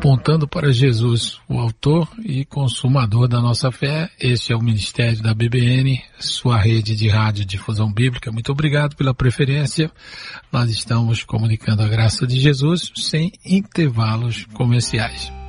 apontando para Jesus, o autor e consumador da nossa fé. Este é o Ministério da BBN, sua rede de rádio difusão bíblica. Muito obrigado pela preferência. Nós estamos comunicando a graça de Jesus sem intervalos comerciais.